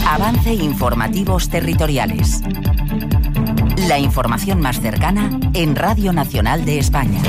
Avance Informativos Territoriales. La información más cercana en Radio Nacional de España.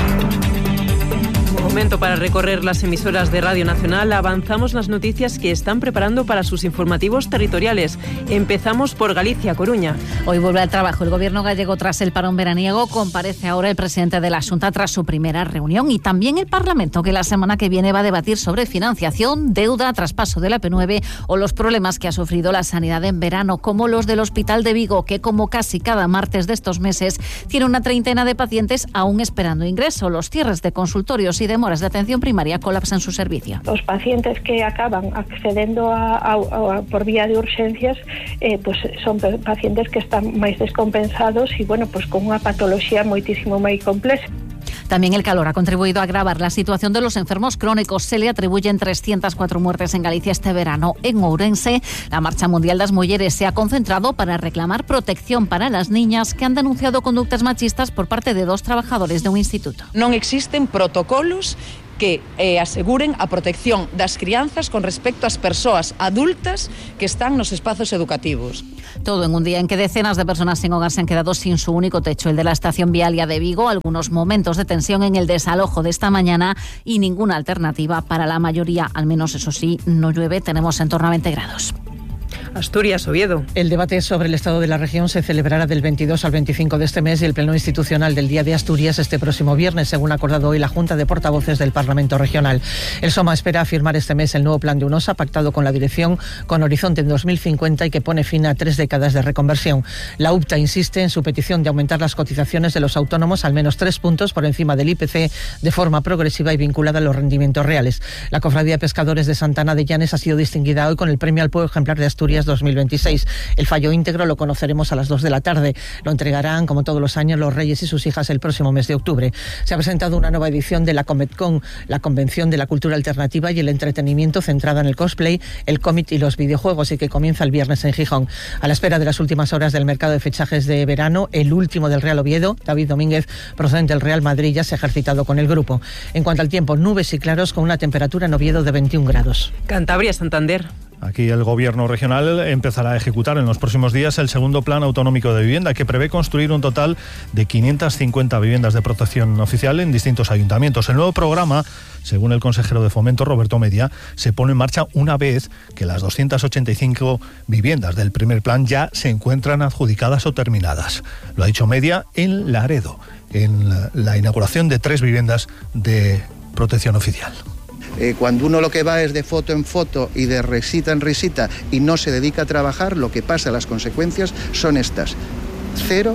Momento para recorrer las emisoras de Radio Nacional. Avanzamos las noticias que están preparando para sus informativos territoriales. Empezamos por Galicia, Coruña. Hoy vuelve al trabajo el gobierno gallego tras el parón veraniego. Comparece ahora el presidente de la Xunta tras su primera reunión y también el Parlamento, que la semana que viene va a debatir sobre financiación, deuda, traspaso de la P9 o los problemas que ha sufrido la sanidad en verano, como los del Hospital de Vigo, que como casi cada martes de estos meses tiene una treintena de pacientes aún esperando ingreso. Los cierres de consultorios y demoras de atención primaria colapsan su servicio. Os pacientes que acaban accedendo por vía de urgencias pues son pacientes que están máis descompensados e, pues con unha patoloxía moitísimo máis complexa. También el calor ha contribuido a agravar la situación de los enfermos crónicos. Se le atribuyen 304 muertes en Galicia este verano. En Ourense, la Marcha Mundial das Mulleres se ha concentrado para reclamar protección para las niñas que han denunciado conductas machistas por parte de 2 trabajadores de un instituto. Non existen protocolos que aseguren a protección das crianzas con respecto ás persoas adultas que están nos espazos educativos. Todo en un día en que decenas de personas sin hogar se han quedado sin su único techo, el de la estación Vialia de Vigo, algunos momentos de tensión en el desalojo de esta mañana y ninguna alternativa para la mayoría, al menos eso sí, no llueve, tenemos en torno a 20 grados. Asturias, Oviedo. El debate sobre el estado de la región se celebrará del 22 al 25 de este mes y el pleno institucional del Día de Asturias este próximo viernes, según ha acordado hoy la Junta de Portavoces del Parlamento Regional. El SOMA espera firmar este mes el nuevo plan de UNOSA, pactado con la dirección con horizonte en 2050 y que pone fin a 3 décadas de reconversión. La UPTA insiste en su petición de aumentar las cotizaciones de los autónomos al menos 3 puntos por encima del IPC de forma progresiva y vinculada a los rendimientos reales. La Cofradía de Pescadores de Santana de Llanes ha sido distinguida hoy con el Premio al Pueblo Ejemplar de Asturias 2026. El fallo íntegro lo conoceremos a las 2 de la tarde. Lo entregarán, como todos los años, los reyes y sus hijas el próximo mes de octubre. Se ha presentado una nueva edición de la Cometcon, la Convención de la Cultura Alternativa y el Entretenimiento centrada en el cosplay, el cómic y los videojuegos, y que comienza el viernes en Gijón. A la espera de las últimas horas del mercado de fichajes de verano, el último del Real Oviedo, David Domínguez, procedente del Real Madrid, ya se ha ejercitado con el grupo. En cuanto al tiempo, nubes y claros con una temperatura en Oviedo de 21 grados. Cantabria, Santander. Aquí el Gobierno regional empezará a ejecutar en los próximos días el segundo Plan Autonómico de Vivienda, que prevé construir un total de 550 viviendas de protección oficial en distintos ayuntamientos. El nuevo programa, según el consejero de Fomento, Roberto Media, se pone en marcha una vez que las 285 viviendas del primer plan ya se encuentran adjudicadas o terminadas. Lo ha dicho Media en Laredo, en la inauguración de 3 viviendas de protección oficial. Cuando uno lo que va es de foto en foto y de risita en risita y no se dedica a trabajar, lo que pasa, las consecuencias son estas: 0.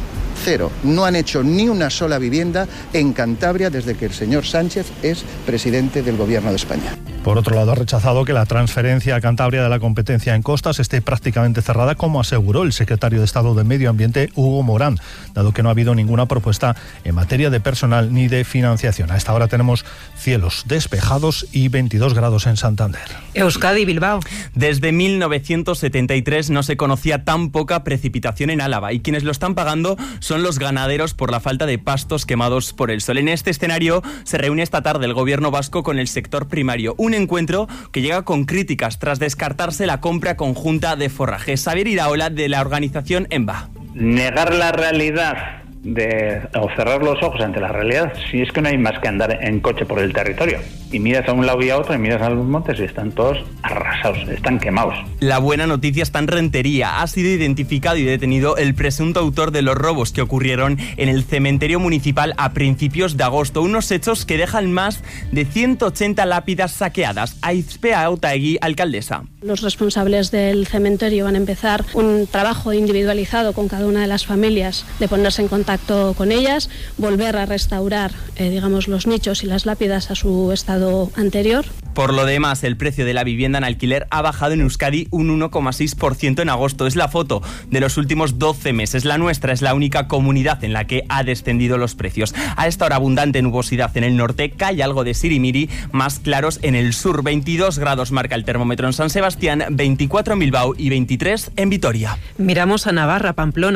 No han hecho ni una sola vivienda en Cantabria desde que el señor Sánchez es presidente del Gobierno de España. Por otro lado, ha rechazado que la transferencia a Cantabria de la competencia en costas esté prácticamente cerrada, como aseguró el secretario de Estado de Medio Ambiente, Hugo Morán, dado que no ha habido ninguna propuesta en materia de personal ni de financiación. A esta hora tenemos cielos despejados y 22 grados en Santander. Euskadi, Bilbao. Desde 1973 no se conocía tan poca precipitación en Álava, y quienes lo están pagando son los ganaderos por la falta de pastos quemados por el sol. En este escenario se reúne esta tarde el gobierno vasco con el sector primario. Un encuentro que llega con críticas tras descartarse la compra conjunta de forraje. Xavier Iraola, de la organización EMBA. Negar la realidad o cerrar los ojos ante la realidad, si es que no hay más que andar en coche por el territorio. Y miras a un lado y a otro, y miras a los montes y están todos arrasados, están quemados. La buena noticia está en Rentería. Ha sido identificado y detenido el presunto autor de los robos que ocurrieron en el cementerio municipal a principios de agosto. Unos hechos que dejan más de 180 lápidas saqueadas. Aizpea Otaegui, alcaldesa. Los responsables del cementerio van a empezar un trabajo individualizado con cada una de las familias, de ponerse en contacto con ellas, volver a restaurar, los nichos y las lápidas a su estado anterior. Por lo demás, el precio de la vivienda en alquiler ha bajado en Euskadi un 1,6% en agosto. Es la foto de los últimos 12 meses. La nuestra es la única comunidad en la que ha descendido los precios. A esta hora, abundante nubosidad en el norte, cae algo de sirimiri, más claros en el sur. 22 grados marca el termómetro en San Sebastián, 24 en Bilbao y 23 en Vitoria. Miramos a Navarra, Pamplona.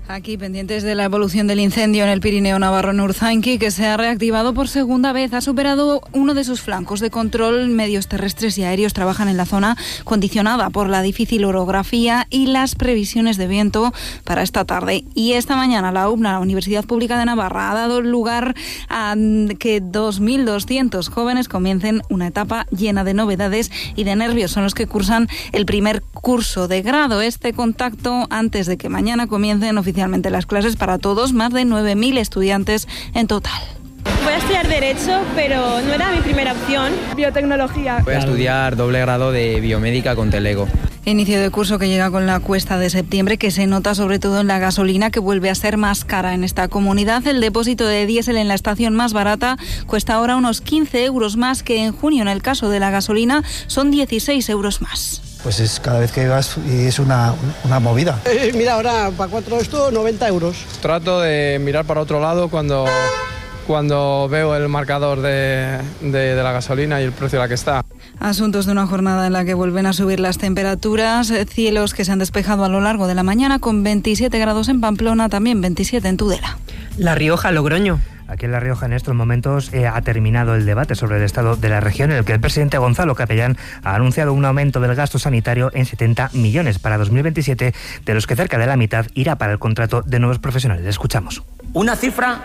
Aquí pendientes de la evolución del incendio en el Pirineo Navarro en Urzainqui, que se ha reactivado por segunda vez. Ha superado uno de sus flancos de control. Medios terrestres y aéreos trabajan en la zona condicionada por la difícil orografía y las previsiones de viento para esta tarde. Y esta mañana la UPNA, la Universidad Pública de Navarra, ha dado lugar a que 2.200 jóvenes comiencen una etapa llena de novedades y de nervios. Son los que cursan el primer curso de grado. Este contacto antes de que mañana comiencen oficialmente las clases para todos, más de 9.000 estudiantes en total. Voy a estudiar Derecho, pero no era mi primera opción. Biotecnología. Voy a estudiar doble grado de Biomédica con Telego. Inicio de curso que llega con la cuesta de septiembre, que se nota sobre todo en la gasolina, que vuelve a ser más cara en esta comunidad. El depósito de diésel en la estación más barata cuesta ahora unos 15 euros más que en junio. En el caso de la gasolina son 16 euros más. Pues es cada vez que vas y es una movida. Mira, ahora para 4 esto 90 euros. Trato de mirar para otro lado cuando veo el marcador de la gasolina y el precio a la que está. Asuntos de una jornada en la que vuelven a subir las temperaturas, cielos que se han despejado a lo largo de la mañana con 27 grados en Pamplona, también 27 en Tudela. La Rioja, Logroño. Aquí en La Rioja en estos momentos ha terminado el debate sobre el estado de la región, en el que el presidente Gonzalo Capellán ha anunciado un aumento del gasto sanitario en 70 millones para 2027, de los que cerca de la mitad irá para el contrato de nuevos profesionales. Escuchamos. Una cifra,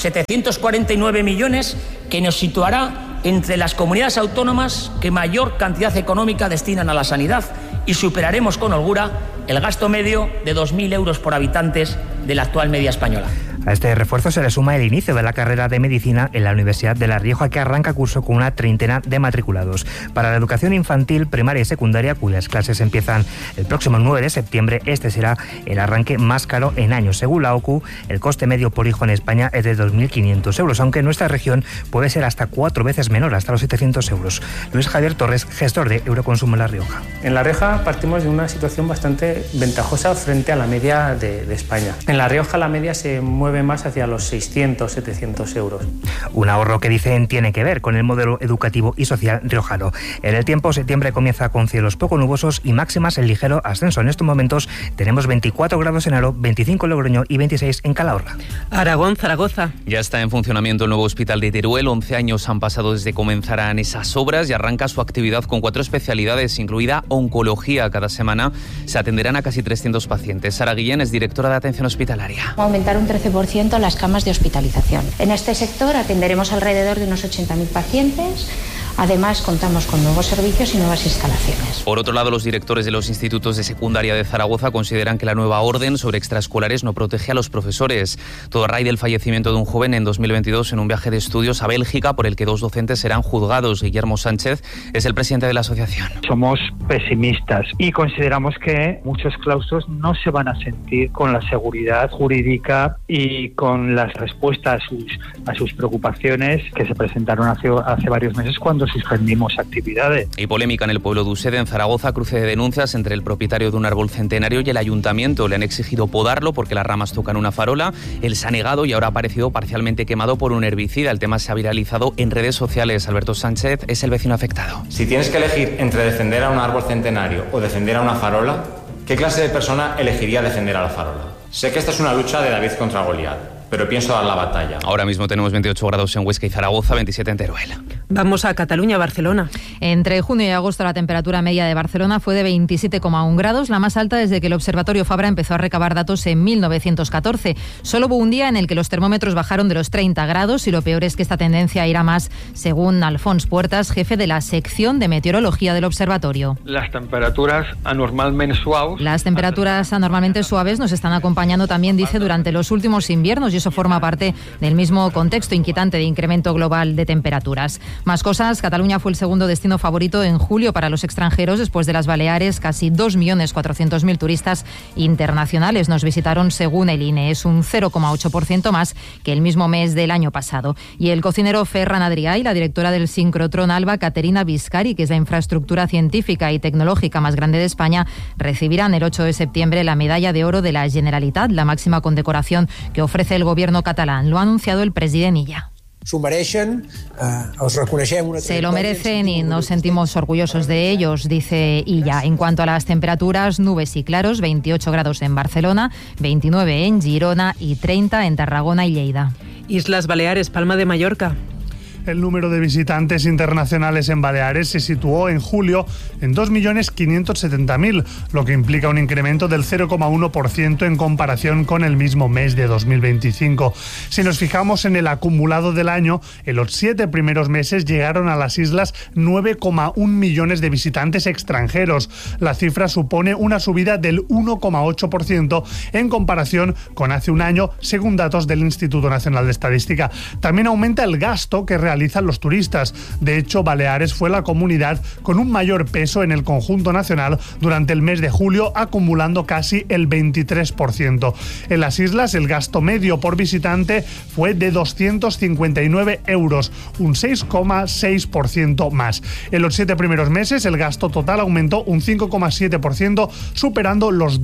749 millones, que nos situará entre las comunidades autónomas que mayor cantidad económica destinan a la sanidad, y superaremos con holgura el gasto medio de 2.000 euros por habitantes de la actual media española. A este refuerzo se le suma el inicio de la carrera de Medicina en la Universidad de La Rioja, que arranca curso con una treintena de matriculados. Para la educación infantil, primaria y secundaria, cuyas clases empiezan el próximo 9 de septiembre, este será el arranque más caro en años. Según la OCU, el coste medio por hijo en España es de 2.500 euros, aunque en nuestra región puede ser hasta 4 veces menor, hasta los 700 euros. Luis Javier Torres, gestor de Euroconsumo en La Rioja. En La Rioja partimos de una situación bastante ventajosa frente a la media de España. En La Rioja la media se mueve más hacia los 600, 700 euros. Un ahorro que dicen tiene que ver con el modelo educativo y social riojano. En el tiempo, septiembre comienza con cielos poco nubosos y máximas en ligero ascenso. En estos momentos tenemos 24 grados en Aro, 25 en Logroño y 26 en Calahorra. Aragón, Zaragoza. Ya está en funcionamiento el nuevo hospital de Teruel. 11 años han pasado desde que comenzaran esas obras y arranca su actividad con 4 especialidades, incluida oncología. Cada semana se atenderán a casi 300 pacientes. Sara Guillén es directora de atención hospitalaria. Aumentar un 13% las camas de hospitalización. En este sector atenderemos alrededor de unos 80.000 pacientes. Además, contamos con nuevos servicios y nuevas instalaciones. Por otro lado, los directores de los institutos de secundaria de Zaragoza consideran que la nueva orden sobre extraescolares no protege a los profesores. Todo a raíz del fallecimiento de un joven en 2022 en un viaje de estudios a Bélgica, por el que 2 docentes serán juzgados. Guillermo Sánchez es el presidente de la asociación. Somos pesimistas y consideramos que muchos claustros no se van a sentir con la seguridad jurídica y con las respuestas a sus preocupaciones que se presentaron hace varios meses cuando suspendimos actividades. Y polémica en el pueblo de Usede, en Zaragoza, cruce de denuncias entre el propietario de un árbol centenario y el ayuntamiento. Le han exigido podarlo porque las ramas tocan una farola. Él se ha negado y ahora ha aparecido parcialmente quemado por un herbicida. El tema se ha viralizado en redes sociales. Alberto Sánchez es el vecino afectado. Si tienes que elegir entre defender a un árbol centenario o defender a una farola, ¿qué clase de persona elegiría defender a la farola? Sé que esta es una lucha de David contra Goliat, pero pienso dar la batalla. Ahora mismo tenemos 28 grados en Huesca y Zaragoza, 27 en Teruel. Vamos a Cataluña, Barcelona. Entre junio y agosto la temperatura media de Barcelona fue de 27,1 grados, la más alta desde que el Observatorio Fabra empezó a recabar datos en 1914. Solo hubo un día en el que los termómetros bajaron de los 30 grados y lo peor es que esta tendencia irá más, según Alfons Puertas, jefe de la sección de meteorología del observatorio. Las temperaturas anormalmente suaves. Las temperaturas anormalmente suaves nos están acompañando también, dice, durante los últimos inviernos, y eso forma parte del mismo contexto inquietante de incremento global de temperaturas. Más cosas, Cataluña fue el segundo destino favorito en julio para los extranjeros, después de las Baleares. Casi 2.400.000 turistas internacionales nos visitaron, según el INE. Es un 0,8% más que el mismo mes del año pasado. Y el cocinero Ferran Adrià y la directora del sincrotrón Alba, Caterina Biscari, que es la infraestructura científica y tecnológica más grande de España, recibirán el 8 de septiembre la Medalla de Oro de la Generalitat, la máxima condecoración que ofrece el gobierno catalán. Lo ha anunciado el presidente Illa. Se lo merecen y nos sentimos orgullosos de ellos, dice Illa. En cuanto a las temperaturas, nubes y claros, 28 grados en Barcelona, 29 en Girona y 30 en Tarragona y Lleida. Islas Baleares, Palma de Mallorca. El número de visitantes internacionales en Baleares se situó en julio en 2.570.000, lo que implica un incremento del 0,1% en comparación con el mismo mes de 2025. Si nos fijamos en el acumulado del año, en los 7 primeros meses llegaron a las islas 9,1 millones de visitantes extranjeros. La cifra supone una subida del 1,8% en comparación con hace un año, según datos del Instituto Nacional de Estadística. También aumenta el gasto que realizan los turistas. De hecho, Baleares fue la comunidad con un mayor peso en el conjunto nacional durante el mes de julio, acumulando casi el 23%. En las islas, el gasto medio por visitante fue de 259 euros, un 6,6% más. En los 7 primeros meses, el gasto total aumentó un 5,7%, superando los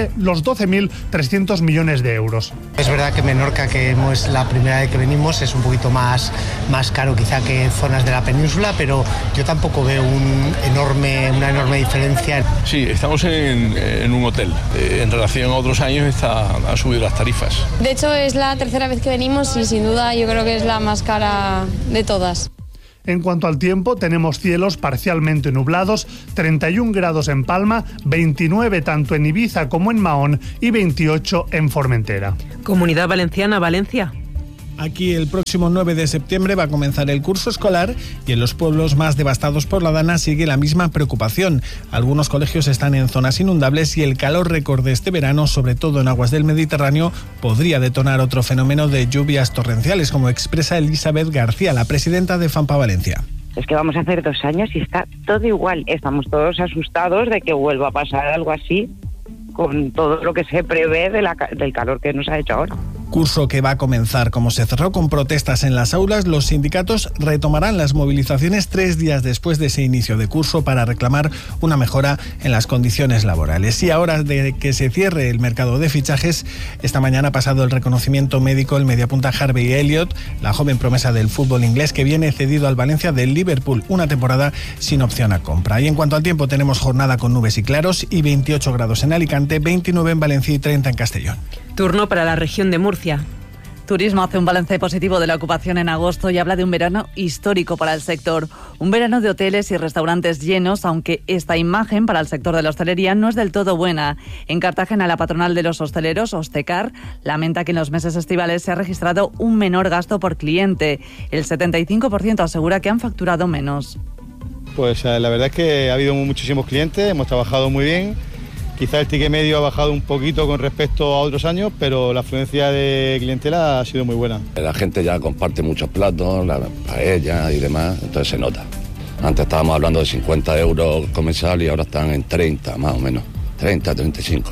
12.300 millones de euros. Es verdad que Menorca, que es la primera vez que venimos, es un poquito más caro quizá que zonas de la península, pero yo tampoco veo una enorme diferencia. Sí, estamos en un hotel. En relación a otros años han subido las tarifas. De hecho, es la tercera vez que venimos y sin duda yo creo que es la más cara de todas. En cuanto al tiempo, tenemos cielos parcialmente nublados, 31 grados en Palma, 29 tanto en Ibiza como en Mahón y 28 en Formentera. Comunidad Valenciana, Valencia. Aquí el próximo 9 de septiembre va a comenzar el curso escolar y en los pueblos más devastados por la Dana sigue la misma preocupación. Algunos colegios están en zonas inundables y el calor récord de este verano, sobre todo en aguas del Mediterráneo, podría detonar otro fenómeno de lluvias torrenciales, como expresa Elizabeth García, la presidenta de FAMPA Valencia. Es que vamos a hacer 2 años y está todo igual. Estamos todos asustados de que vuelva a pasar algo así con todo lo que se prevé del calor que nos ha hecho ahora. Curso que va a comenzar. Como se cerró con protestas en las aulas, los sindicatos retomarán las movilizaciones 3 días después de ese inicio de curso para reclamar una mejora en las condiciones laborales. Y ahora de que se cierre el mercado de fichajes, esta mañana ha pasado el reconocimiento médico el mediapunta Harvey Elliott, la joven promesa del fútbol inglés que viene cedido al Valencia del Liverpool, una temporada sin opción a compra. Y en cuanto al tiempo, tenemos jornada con nubes y claros y 28 grados en Alicante, 29 en Valencia y 30 en Castellón. Turno para la región de Murcia. Turismo hace un balance positivo de la ocupación en agosto y habla de un verano histórico para el sector. Un verano de hoteles y restaurantes llenos, aunque esta imagen para el sector de la hostelería no es del todo buena. En Cartagena, la patronal de los hosteleros, Hostecar, lamenta que en los meses estivales se ha registrado un menor gasto por cliente. El 75% asegura que han facturado menos. Pues la verdad es que ha habido muchísimos clientes, hemos trabajado muy bien. Quizá el ticket medio ha bajado un poquito con respecto a otros años, pero la afluencia de clientela ha sido muy buena. La gente ya comparte muchos platos, la paella y demás, entonces se nota. Antes estábamos hablando de 50 euros comensal y ahora están en 30 más o menos, 30, 35.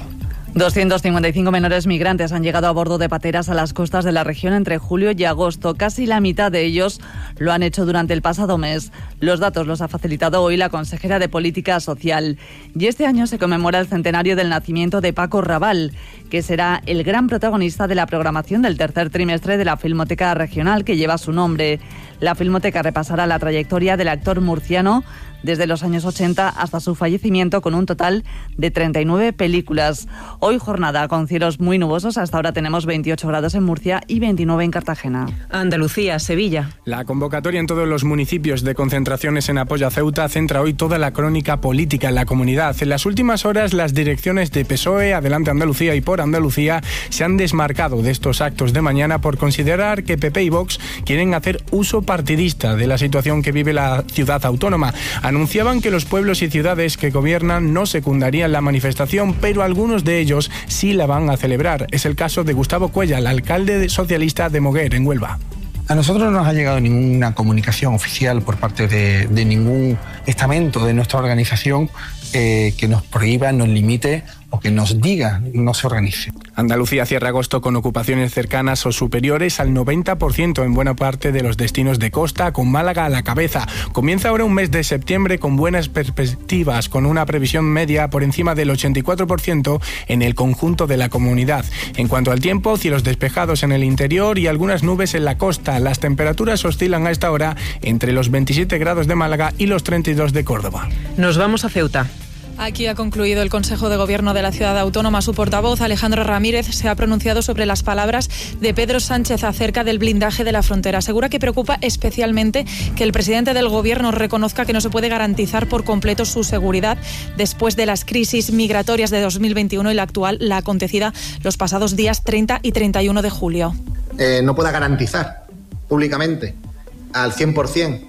255 menores migrantes han llegado a bordo de pateras a las costas de la región entre julio y agosto. Casi la mitad de ellos lo han hecho durante el pasado mes. Los datos los ha facilitado hoy la consejera de Política Social. Y este año se conmemora el centenario del nacimiento de Paco Raval, que será el gran protagonista de la programación del tercer trimestre de la Filmoteca Regional que lleva su nombre. La Filmoteca repasará la trayectoria del actor murciano desde los años 80 hasta su fallecimiento, con un total de 39 películas. Hoy jornada con cielos muy nubosos, hasta ahora tenemos 28 grados en Murcia y 29 en Cartagena. Andalucía, Sevilla. La convocatoria en todos los municipios de concentraciones en apoyo a Ceuta centra hoy toda la crónica política en la comunidad. En las últimas horas, las direcciones de PSOE, Adelante Andalucía y Por Andalucía se han desmarcado de estos actos de mañana por considerar que PP y Vox quieren hacer uso partidista de la situación que vive la ciudad autónoma. Anunciaban que los pueblos y ciudades que gobiernan no secundarían la manifestación, pero algunos de ellos sí la van a celebrar. Es el caso de Gustavo Cuella, el alcalde socialista de Moguer, en Huelva. A nosotros no nos ha llegado ninguna comunicación oficial por parte de ningún estamento de nuestra organización que nos prohíba, nos limite o que nos diga no se organice. Andalucía cierra agosto con ocupaciones cercanas o superiores al 90% en buena parte de los destinos de costa, con Málaga a la cabeza. Comienza ahora un mes de septiembre con buenas perspectivas, con una previsión media por encima del 84% en el conjunto de la comunidad. En cuanto al tiempo, cielos despejados en el interior y algunas nubes en la costa. Las temperaturas oscilan a esta hora entre los 27 grados de Málaga y los 32 de Córdoba. Nos vamos a Ceuta. Aquí ha concluido el Consejo de Gobierno de la Ciudad Autónoma. Su portavoz, Alejandro Ramírez, se ha pronunciado sobre las palabras de Pedro Sánchez acerca del blindaje de la frontera. Asegura que preocupa especialmente que el presidente del Gobierno reconozca que no se puede garantizar por completo su seguridad después de las crisis migratorias de 2021 y la actual, la acontecida los pasados días 30 y 31 de julio. No pueda garantizar públicamente al 100%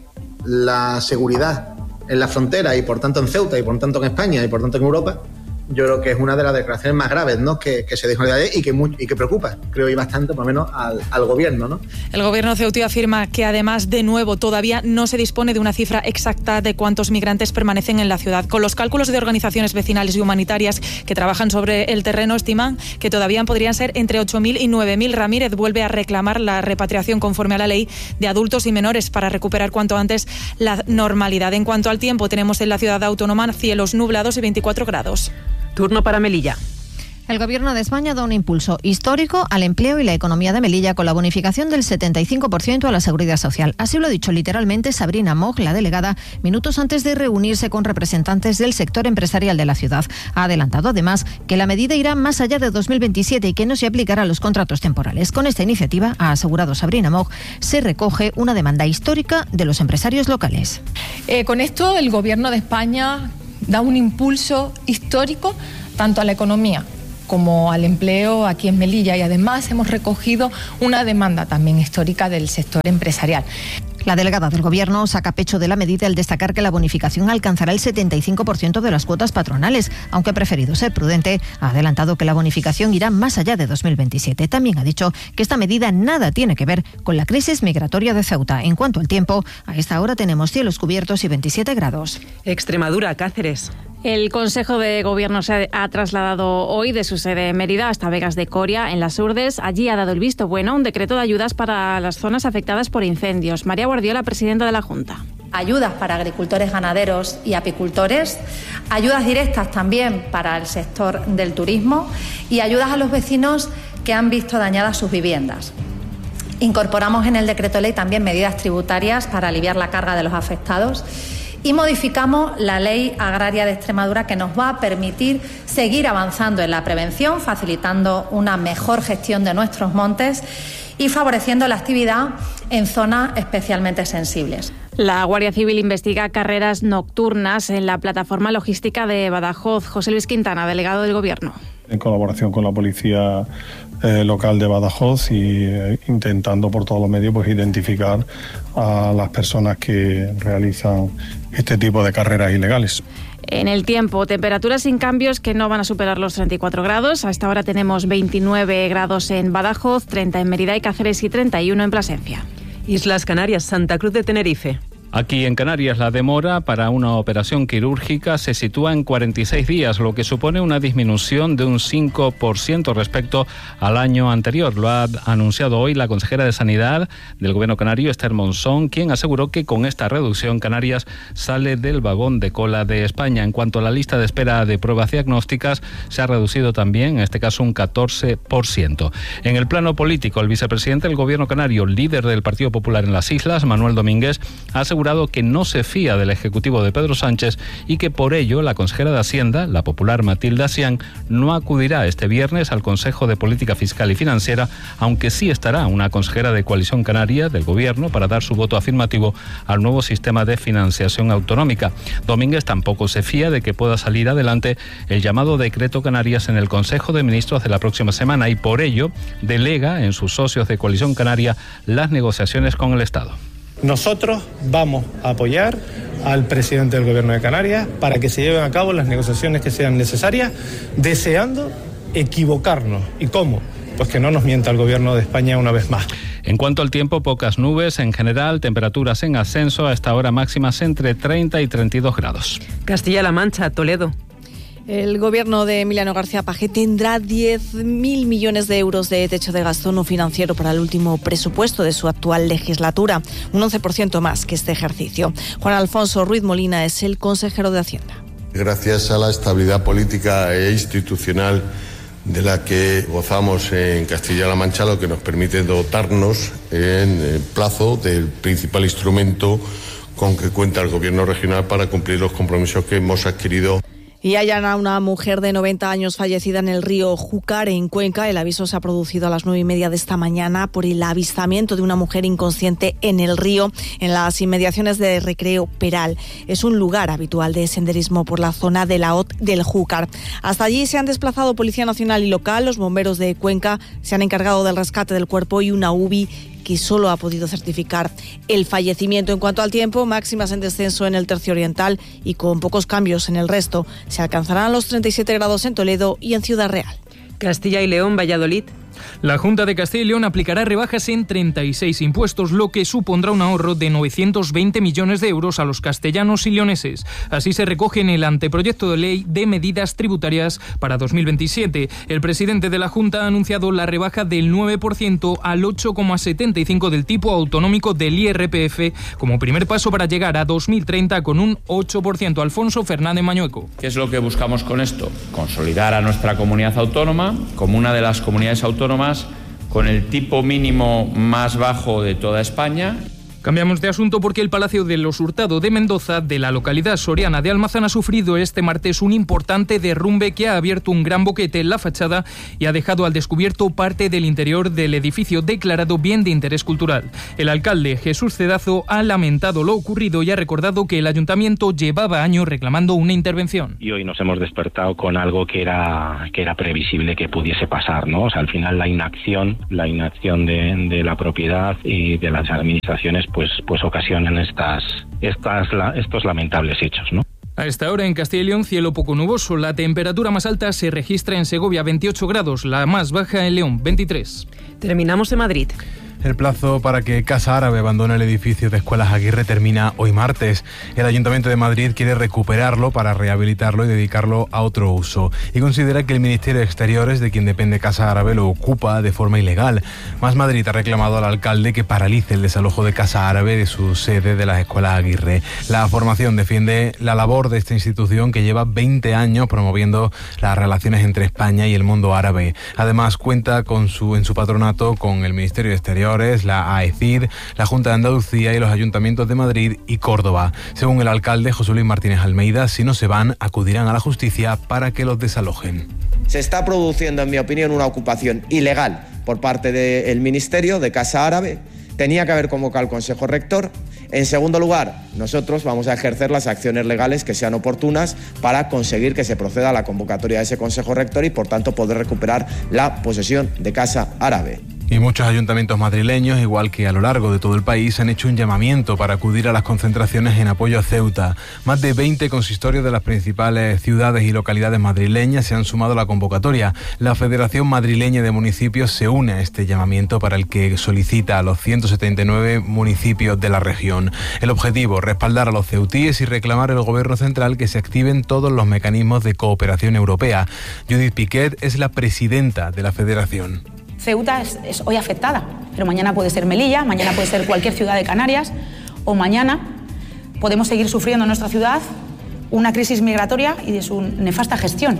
la seguridad en la frontera y por tanto en Ceuta y por tanto en España y por tanto en Europa, yo creo que es una de las declaraciones más graves, ¿no?, que se dijo ayer y que preocupa, creo, y bastante, por lo menos, al gobierno, ¿no? El gobierno ceutí afirma que además, de nuevo, todavía no se dispone de una cifra exacta de cuántos migrantes permanecen en la ciudad. Con los cálculos de organizaciones vecinales y humanitarias que trabajan sobre el terreno, estiman que todavía podrían ser entre 8.000 y 9.000. Ramírez vuelve a reclamar la repatriación conforme a la ley de adultos y menores para recuperar cuanto antes la normalidad. En cuanto al tiempo, tenemos en la ciudad autónoma cielos nublados y 24 grados. Turno para Melilla. El Gobierno de España da un impulso histórico al empleo y la economía de Melilla con la bonificación del 75% a la seguridad social. Así lo ha dicho literalmente Sabrina Moch, la delegada, minutos antes de reunirse con representantes del sector empresarial de la ciudad. Ha adelantado además que la medida irá más allá de 2027 y que no se aplicará a los contratos temporales. Con esta iniciativa, ha asegurado Sabrina Moch, se recoge una demanda histórica de los empresarios locales. Con esto, el Gobierno de España da un impulso histórico tanto a la economía como al empleo aquí en Melilla, y además hemos recogido una demanda también histórica del sector empresarial. La delegada del Gobierno saca pecho de la medida al destacar que la bonificación alcanzará el 75% de las cuotas patronales. Aunque ha preferido ser prudente, ha adelantado que la bonificación irá más allá de 2027. También ha dicho que esta medida nada tiene que ver con la crisis migratoria de Ceuta. En cuanto al tiempo, a esta hora tenemos cielos cubiertos y 27 grados. Extremadura, Cáceres. El Consejo de Gobierno se ha trasladado hoy de su sede en Mérida hasta Vegas de Coria, en las Urdes. Allí ha dado el visto bueno a un decreto de ayudas para las zonas afectadas por incendios. María Guardiola, presidenta de la Junta. Ayudas para agricultores, ganaderos y apicultores, ayudas directas también para el sector del turismo y ayudas a los vecinos que han visto dañadas sus viviendas. Incorporamos en el decreto ley también medidas tributarias para aliviar la carga de los afectados. Y modificamos la Ley Agraria de Extremadura, que nos va a permitir seguir avanzando en la prevención, facilitando una mejor gestión de nuestros montes y favoreciendo la actividad en zonas especialmente sensibles. La Guardia Civil investiga carreras nocturnas en la plataforma logística de Badajoz. José Luis Quintana, delegado del Gobierno. En colaboración con la policía local de Badajoz y intentando por todos los medios pues identificar a las personas que realizan este tipo de carreras ilegales. En el tiempo, temperaturas sin cambios que no van a superar los 34 grados. A esta hora tenemos 29 grados en Badajoz, 30 en Mérida y Cáceres y 31 en Plasencia. Islas Canarias, Santa Cruz de Tenerife. Aquí en Canarias la demora para una operación quirúrgica se sitúa en 46 días, lo que supone una disminución de un 5% respecto al año anterior. Lo ha anunciado hoy la consejera de Sanidad del Gobierno canario, Esther Monzón, quien aseguró que con esta reducción Canarias sale del vagón de cola de España. En cuanto a la lista de espera de pruebas diagnósticas, se ha reducido también, en este caso, un 14%. En el plano político, el vicepresidente del Gobierno canario, líder del Partido Popular en las Islas, Manuel Domínguez, ha asegurado que no se fía del Ejecutivo de Pedro Sánchez y que por ello la consejera de Hacienda, la popular Matilde Asián, no acudirá este viernes al Consejo de Política Fiscal y Financiera, aunque sí estará una consejera de Coalición Canaria del Gobierno para dar su voto afirmativo al nuevo sistema de financiación autonómica. Domínguez tampoco se fía de que pueda salir adelante el llamado Decreto Canarias en el Consejo de Ministros de la próxima semana y por ello delega en sus socios de Coalición Canaria las negociaciones con el Estado. Nosotros vamos a apoyar al presidente del Gobierno de Canarias para que se lleven a cabo las negociaciones que sean necesarias, deseando equivocarnos. ¿Y cómo? Pues que no nos mienta el Gobierno de España una vez más. En cuanto al tiempo, pocas nubes en general, temperaturas en ascenso, a esta hora máximas entre 30 y 32 grados. Castilla-La Mancha, Toledo. El gobierno de Emiliano García Paje tendrá 10.000 millones de euros de techo de gasto no financiero para el último presupuesto de su actual legislatura, un 11% más que este ejercicio. Juan Alfonso Ruiz Molina es el consejero de Hacienda. Gracias a la estabilidad política e institucional de la que gozamos en Castilla-La Mancha, lo que nos permite dotarnos en plazo del principal instrumento con que cuenta el gobierno regional para cumplir los compromisos que hemos adquirido. Y hallan a una mujer de 90 años fallecida en el río Júcar, en Cuenca. El aviso se ha producido a las 9:30 de esta mañana por el avistamiento de una mujer inconsciente en el río, en las inmediaciones de Recreo Peral. Es un lugar habitual de senderismo por la zona de la OT del Júcar. Hasta allí se han desplazado Policía Nacional y local. Los bomberos de Cuenca se han encargado del rescate del cuerpo y una UBI que solo ha podido certificar el fallecimiento. En cuanto al tiempo, máximas en descenso en el tercio oriental y con pocos cambios en el resto. Se alcanzarán los 37 grados en Toledo y en Ciudad Real. Castilla y León, Valladolid. La Junta de Castilla y León aplicará rebajas en 36 impuestos, lo que supondrá un ahorro de 920 millones de euros a los castellanos y leoneses. Así se recoge en el anteproyecto de ley de medidas tributarias para 2027. El presidente de la Junta ha anunciado la rebaja del 9% al 8,75% del tipo autonómico del IRPF como primer paso para llegar a 2030 con un 8%. Alfonso Fernández Mañueco. ¿Qué es lo que buscamos con esto? Consolidar a nuestra comunidad autónoma como una de las comunidades autónomas con el tipo mínimo más bajo de toda España. Cambiamos de asunto porque el Palacio de los Hurtado de Mendoza, de la localidad soriana de Almazán, ha sufrido este martes un importante derrumbe que ha abierto un gran boquete en la fachada y ha dejado al descubierto parte del interior del edificio declarado bien de interés cultural. El alcalde Jesús Cedazo ha lamentado lo ocurrido y ha recordado que el ayuntamiento llevaba años reclamando una intervención. Y hoy nos hemos despertado con algo que era previsible que pudiese pasar, ¿no? O sea, al final la inacción de la propiedad y de las administraciones pues ocasionan estos lamentables hechos, ¿no? A esta hora en Castilla y León, cielo poco nuboso. La temperatura más alta se registra en Segovia, 28 grados, la más baja en León, 23. Terminamos en Madrid. El plazo para que Casa Árabe abandone el edificio de Escuelas Aguirre termina hoy martes. El Ayuntamiento de Madrid quiere recuperarlo para rehabilitarlo y dedicarlo a otro uso. Y considera que el Ministerio de Exteriores, de quien depende Casa Árabe, lo ocupa de forma ilegal. Más Madrid ha reclamado al alcalde que paralice el desalojo de Casa Árabe de su sede de las Escuelas Aguirre. La formación defiende la labor de esta institución que lleva 20 años promoviendo las relaciones entre España y el mundo árabe. Además, cuenta en su patronato con el Ministerio de Exteriores, la AECID, la Junta de Andalucía y los ayuntamientos de Madrid y Córdoba. Según el alcalde José Luis Martínez Almeida, si no se van, acudirán a la justicia para que los desalojen. Se está produciendo, en mi opinión, una ocupación ilegal por parte del Ministerio de Casa Árabe. Tenía que haber convocado al Consejo Rector. En segundo lugar, nosotros vamos a ejercer las acciones legales que sean oportunas para conseguir que se proceda a la convocatoria de ese Consejo Rector y, por tanto, poder recuperar la posesión de Casa Árabe. Y muchos ayuntamientos madrileños, igual que a lo largo de todo el país, han hecho un llamamiento para acudir a las concentraciones en apoyo a Ceuta. Más de 20 consistorios de las principales ciudades y localidades madrileñas se han sumado a la convocatoria. La Federación Madrileña de Municipios se une a este llamamiento para el que solicita a los 179 municipios de la región. El objetivo, respaldar a los ceutíes y reclamar al Gobierno central que se activen todos los mecanismos de cooperación europea. Judith Piquet es la presidenta de la Federación. Ceuta es hoy afectada, pero mañana puede ser Melilla, mañana puede ser cualquier ciudad de Canarias, o mañana podemos seguir sufriendo en nuestra ciudad una crisis migratoria y de su nefasta gestión.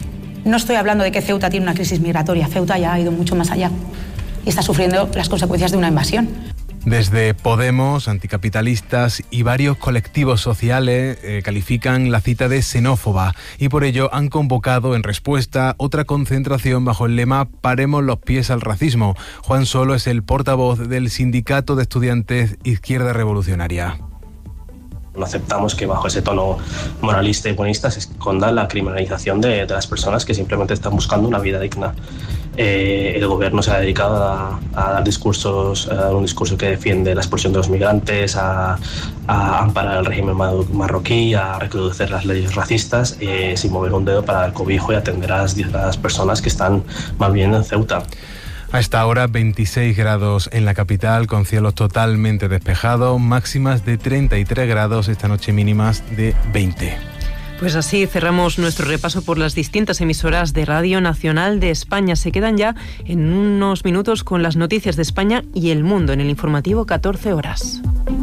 No estoy hablando de que Ceuta tiene una crisis migratoria, Ceuta ya ha ido mucho más allá y está sufriendo las consecuencias de una invasión. Desde Podemos, anticapitalistas y varios colectivos sociales califican la cita de xenófoba y por ello han convocado en respuesta otra concentración bajo el lema Paremos los pies al racismo. Juan Solo es el portavoz del Sindicato de Estudiantes Izquierda Revolucionaria. No aceptamos que bajo ese tono moralista y buenista se esconda la criminalización de las personas que simplemente están buscando una vida digna. El gobierno se ha dedicado a dar discursos, a dar un discurso que defiende la expulsión de los migrantes, a amparar el régimen marroquí, a recrudecer las leyes racistas, sin mover un dedo para dar cobijo y atender a las personas que están más bien en Ceuta. A esta hora 26 grados en la capital con cielos totalmente despejados, máximas de 33 grados, esta noche mínimas de 20. Pues así cerramos nuestro repaso por las distintas emisoras de Radio Nacional de España. Se quedan ya en unos minutos con las noticias de España y el mundo en el informativo 14 horas.